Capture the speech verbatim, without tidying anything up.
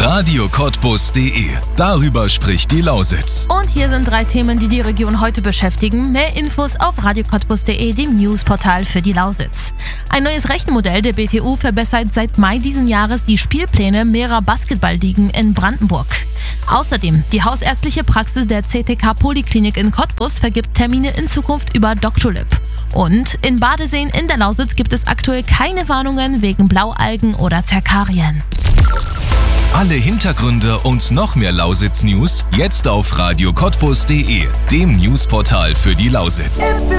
radio cottbus punkt de. Darüber spricht die Lausitz. Und hier sind drei Themen, die die Region heute beschäftigen. Mehr Infos auf radio cottbus punkt de, dem Newsportal für die Lausitz. Ein neues Rechenmodell der B T U verbessert seit Mai diesen Jahres die Spielpläne mehrerer Basketballligen in Brandenburg. Außerdem, die hausärztliche Praxis der C T K Poliklinik in Cottbus vergibt Termine in Zukunft über Doctolib. Und in Badeseen in der Lausitz gibt es aktuell keine Warnungen wegen Blaualgen oder Zerkarien. Alle Hintergründe und noch mehr Lausitz-News jetzt auf radio cottbus punkt de, dem Newsportal für die Lausitz.